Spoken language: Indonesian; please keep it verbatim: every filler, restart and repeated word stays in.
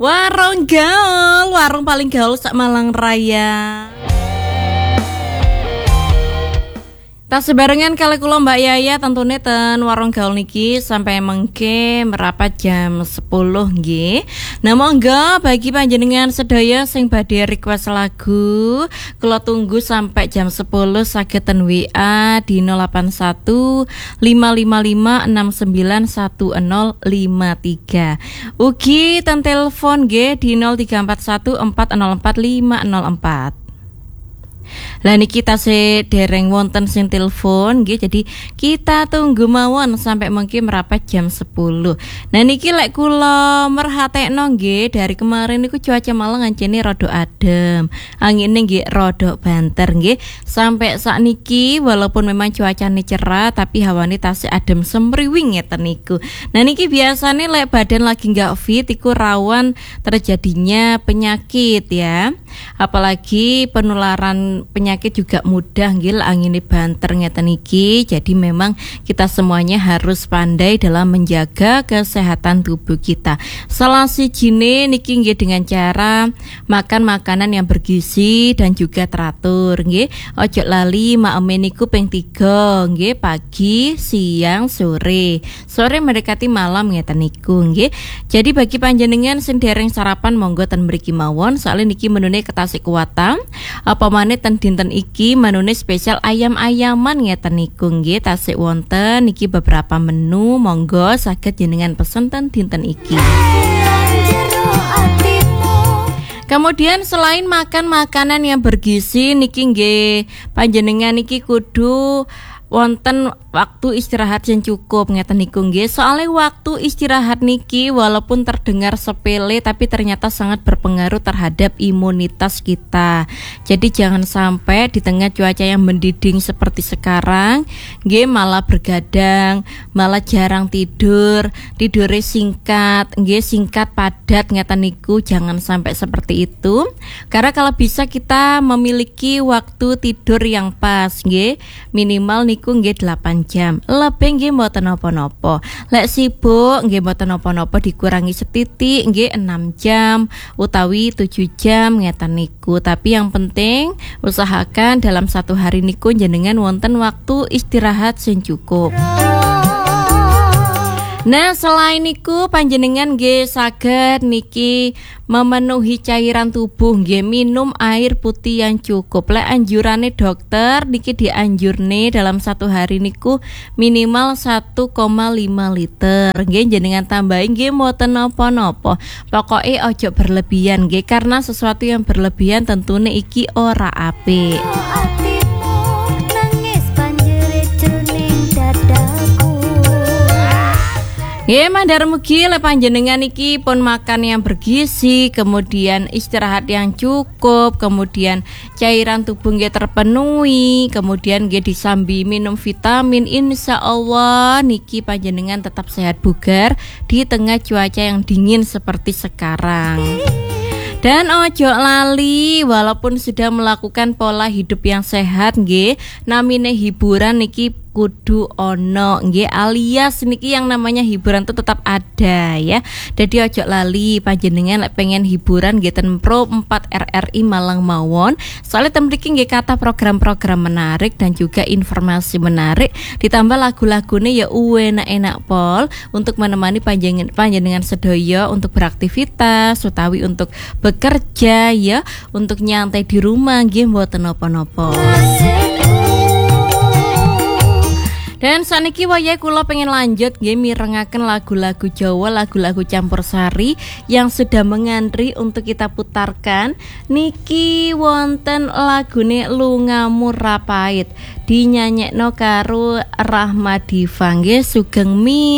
Warung gaul, warung paling gaul sak Malang Raya. Tas sebarengan kali kula Mbak Yaya tentunya ten warung gaul niki sampai mengke merapat jam sepuluh nggih. Nah monggo bagi panjenengan sedaya sing badhe request lagu, kula tunggu sampai jam sepuluh saged ten W A di nol delapan satu lima lima lima enam sembilan satu nol lima tiga. Ugi ten telepon nggih di nol tiga empat satu empat nol empat lima nol empat. Lah niki kita se dereng wonten sing telepon nggih, jadi kita tunggu mawon sampai mungkin merapat jam sepuluh. Nah niki lek kula merhatekno nggih dari kemarin niku cuaca Malang ancene rada adem. Angine nggih rada banter nggih. Sampai saat niki walaupun memang cuacane cerah tapi hawane tasih adem semriwing ngeten niku. Nah niki biasane lek badan lagi nggak fit iku rawan terjadinya penyakit ya. Apalagi penularan penyakit juga mudah nggih angine banter ngeten iki. Jadi memang kita semuanya harus pandai dalam menjaga kesehatan tubuh kita. Salah sijine niki nggih dengan cara makan makanan yang bergizi dan juga teratur nggih. Ojo lali maeme niku ping tiga nggih, pagi, siang, sore. Sore mendekati malam ngeten niku nggih. Jadi bagi panjenengan sing dereng sarapan monggo ten mriki mawon soalnya niki menune ketasik kuatan. Apa maneh ten dinten iki menune spesial ayam-ayaman ngeten niku nggih tasik wonten niki beberapa menu monggo saged jenengan pesen ten dinten iki. Kemudian selain makan makanan yang bergizi niki nggih panjenengan niki kudu wonten waktu istirahat yang cukup ngeten niku nggih. Soalnya waktu istirahat niki walaupun terdengar sepele tapi ternyata sangat berpengaruh terhadap imunitas kita. Jadi jangan sampai di tengah cuaca yang mendiding seperti sekarang nggih malah bergadang, malah jarang tidur, tidurnya singkat, nggih singkat padat ngeten niku. Jangan sampai seperti itu. Karena kalau bisa kita memiliki waktu tidur yang pas nggih, minimal niku nggih delapan jam. Lebih nggih mboten napa-napa. Lek sibuk nggih mboten napa-napa dikurangi setitik nggih enam jam utawi tujuh jam ngeten niku. Tapi yang penting usahakan dalam satu hari niku jenengan wonten waktu istirahat sing cukup. Nah selain niku panjenengan nggih saged niki memenuhi cairan tubuh nggih minum air putih yang cukup. Lek anjurane dokter niki dianjurne dalam satu hari niku minimal satu koma lima liter nggih jenengan tambahin nggih mboten napa-napa. Pokoke ojo berlebihan nggih karena sesuatu yang berlebihan tentune iki ora apik. Ya mandar mugi le panjenengan iki pun makan yang bergizi, kemudian istirahat yang cukup, kemudian cairan tubuh nggih terpenuhi, kemudian nggih disambi minum vitamin. Insya Allah niki panjenengan tetap sehat bugar di tengah cuaca yang dingin seperti sekarang. Dan ojo lali walaupun sudah melakukan pola hidup yang sehat nggih, namine hiburan niki kudu ono nggih, alias niki yang namanya hiburan itu tetap ada ya. Jadi ojo lali panjenengan lek pengen hiburan nggih ten Pro empat R R I Malang mawon. Soalnya ten mriki nggih kathah program-program menarik dan juga informasi menarik, ditambah lagu-lagune ya enak-enak pol untuk menemani panjenengan panjenengan sedaya untuk beraktivitas utawi untuk bekerja ya, untuk nyantai di rumah nggih mboten napa-napa. Dan saniki wayahe kula pengen lanjut nggih mirengaken lagu-lagu Jawa, lagu-lagu campursari yang sudah mengantri untuk kita putarkan. Niki wonten lagune Lungamu Ra Pait dinyanyekno karo Rahmadi Diva nggih Sugeng Mi.